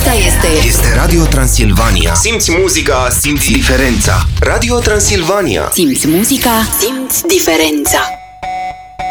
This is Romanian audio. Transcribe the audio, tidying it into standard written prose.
Este Radio Transilvania. Simți muzica, simți diferența. Radio Transilvania. Simți muzica, simți diferența.